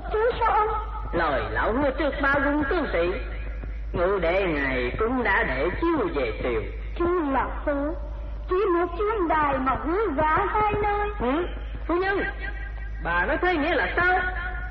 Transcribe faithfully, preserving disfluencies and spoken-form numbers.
chứ sao ông? Lời lão hứa trước ba quân tướng sĩ, ngự đệ ngài cũng đã để chiêu về triều. Chứ là hứa, chỉ một chuyến đài mà hứa gả hai nơi. Ừ, phu nhân, bà nói thế nghĩa là sao?